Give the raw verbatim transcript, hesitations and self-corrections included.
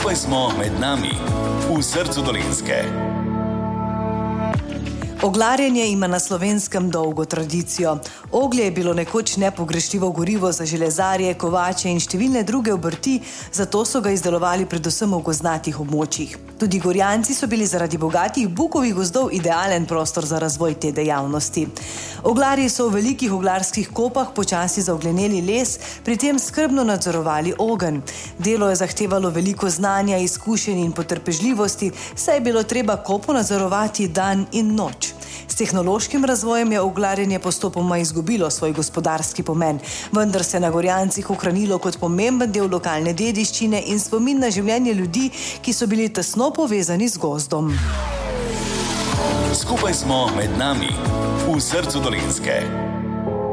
Skupaj smo med nami, v srcu Dolenjske. Oglarjenje ima na Slovenskem dolgo tradicijo. Oglje je bilo nekoč nepogrešljivo gorivo za železarje, kovače in številne druge obrti, zato so ga izdelovali predvsem v gozdnatih območjih. Tudi Gorjanci so bili zaradi bogatih bukovih gozdov idealen prostor za razvoj te dejavnosti. Oglarji so v velikih oglarskih kopah počasi zaognjeneli les, pri tem skrbno nadzorovali ogenj. Delo je zahtevalo veliko znanja, izkušenj in potrpežljivosti, saj je bilo treba kopo nadzorovati dan in noč. S tehnološkim razvojem je oglarjenje postopoma izgubilo svoj gospodarski pomen, vendar se na Gorjancih ohranilo kot pomemben del lokalne dediščine in spomin na življenje ljudi, ki so bili tesno povezani z gozdom. Skupaj smo med nami, v srcu Dolenjske.